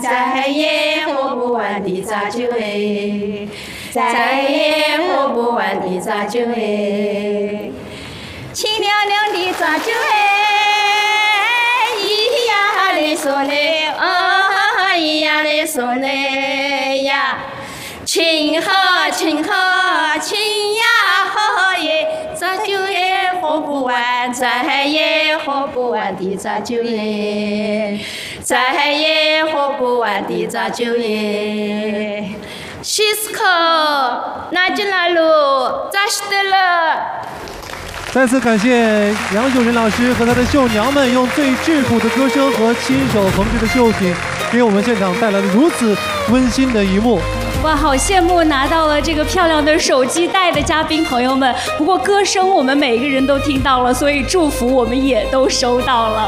再也喝不完的杂酒哎，再也喝不完的杂酒哎，清凉凉的杂酒哎，咿呀嘞嗦嘞，哦咿呀嘞嗦嘞呀，清喝清喝清呀喝耶，杂酒也喝不完，再也喝不完的杂酒耶。再也喝不完的杂酒耶，西斯科，那就来喽，咋是的了？ 再次感谢杨秀仁老师和他的绣娘们用最质朴的歌声和亲手缝制的绣品，给我们现场带来了如此温馨的一幕。 哇，好羡慕拿到了这个漂亮的手机袋的嘉宾朋友们。不过歌声我们每个人都听到了，所以祝福我们也都收到了。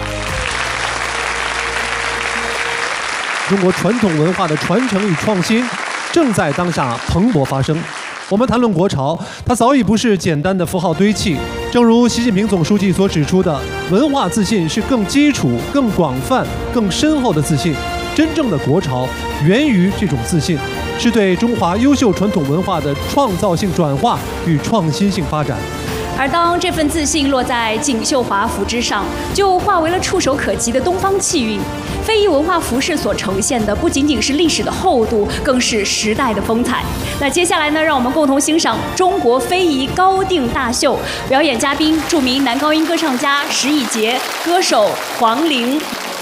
中国传统文化的传承与创新正在当下蓬勃发生。我们谈论国潮，它早已不是简单的符号堆砌。正如习近平总书记所指出的，文化自信是更基础、更广泛、更深厚的自信。真正的国潮源于这种自信，是对中华优秀传统文化的创造性转化与创新性发展。 而当这份自信落在锦绣华服之上，就化为了触手可及的东方气韵。非遗文化服饰所呈现的不仅仅是历史的厚度，更是时代的风采。那接下来呢，让我们共同欣赏中国非遗高定大秀，表演嘉宾著名男高音歌唱家石以洁，歌手黄龄。